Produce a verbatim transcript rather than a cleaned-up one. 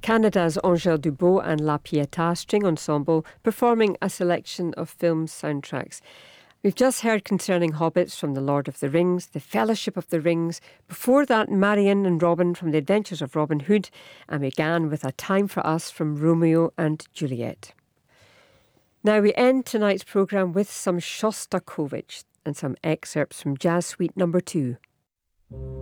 Canada's Angèle Dubois and La Pietà String Ensemble performing a selection of film soundtracks. We've just heard concerning hobbits from The Lord of the Rings, The Fellowship of the Rings. Before that, Marion and Robin from The Adventures of Robin Hood. And we began with A Time for Us from Romeo and Juliet. Now we end tonight's programme with some Shostakovich and some excerpts from Jazz Suite number two.